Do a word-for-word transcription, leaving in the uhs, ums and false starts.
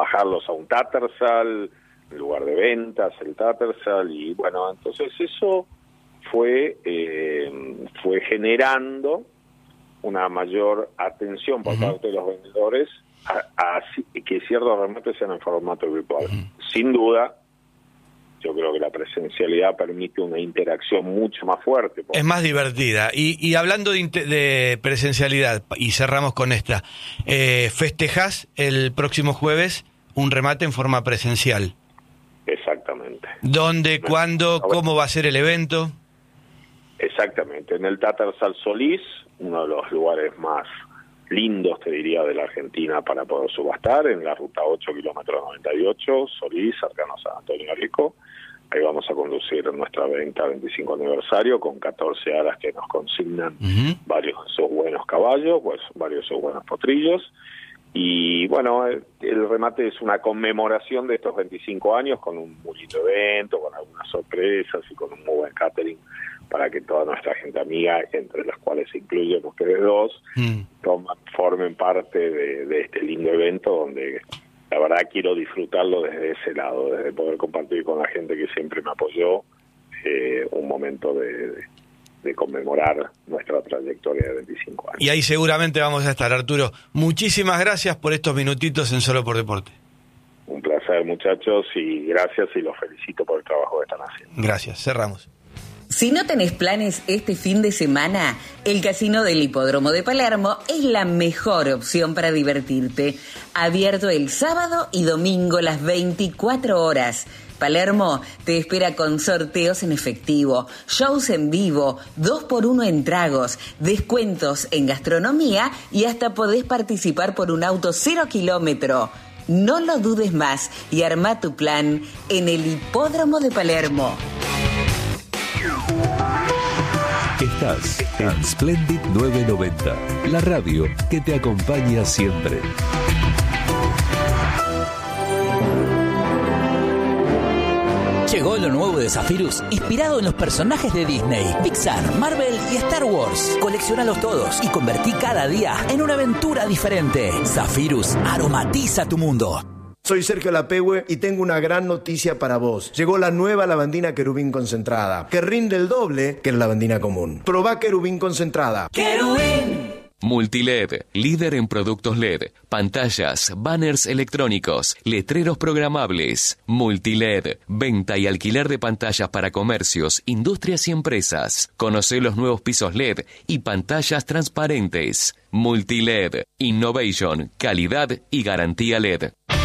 bajarlos a un Tattersall, en lugar de ventas, el Tattersall, y bueno, entonces eso fue eh, fue generando una mayor atención por uh-huh. parte de los vendedores a, a que ciertos remates sean en formato virtual. Uh-huh. Sin duda, yo creo que la presencialidad permite una interacción mucho más fuerte. Es más divertida. Y, y hablando de, de presencialidad, y cerramos con esta, eh, festejás el próximo jueves un remate en forma presencial. Exactamente. ¿Dónde, cuándo, cómo va a ser el evento? Exactamente, en el Tattersall Solís, uno de los lugares más lindos, te diría, de la Argentina para poder subastar, en la ruta ocho, kilómetro noventa y ocho, Solís, cercano a San Antonio Rico. Ahí vamos a conducir nuestra venta veinticinco aniversario con catorce aras que nos consignan uh-huh. varios de sus buenos caballos, pues varios de sus buenos potrillos. Y bueno, el, el remate es una conmemoración de estos veinticinco años con un muy lindo evento, con algunas sorpresas y con un muy buen catering para que toda nuestra gente amiga, entre las cuales se incluyen ustedes dos, mm. toman, formen parte de, de este lindo evento donde la verdad quiero disfrutarlo desde ese lado, desde poder compartir con la gente que siempre me apoyó eh, un momento de, de, de conmemorar nuestra trayectoria de veinticinco años. Y ahí seguramente vamos a estar, Arturo. Muchísimas gracias por estos minutitos en Solo por Deporte. Un placer, muchachos, y gracias y los felicito por el trabajo que están haciendo. Gracias, cerramos. Si no tenés planes este fin de semana, el Casino del Hipódromo de Palermo es la mejor opción para divertirte. Abierto el sábado y domingo las veinticuatro horas. Palermo te espera con sorteos en efectivo, shows en vivo, dos por uno en tragos, descuentos en gastronomía y hasta podés participar por un auto cero kilómetro. No lo dudes más y arma tu plan en el Hipódromo de Palermo. Estás en Splendid novecientos noventa, la radio que te acompaña siempre. Llegó lo nuevo de Zephyrus, inspirado en los personajes de Disney, Pixar, Marvel y Star Wars. Coleccionalos todos y convertí cada día en una aventura diferente. Zephyrus aromatiza tu mundo. Soy Sergio Lapehue y tengo una gran noticia para vos. Llegó la nueva lavandina Querubín concentrada, que rinde el doble que la lavandina común. Probá Querubín concentrada. ¡Querubín! Multiled, líder en productos L E D, pantallas, banners electrónicos, letreros programables. Multiled, venta y alquiler de pantallas para comercios, industrias y empresas. Conocé los nuevos pisos L E D y pantallas transparentes. Multiled, innovation, calidad y garantía L E D.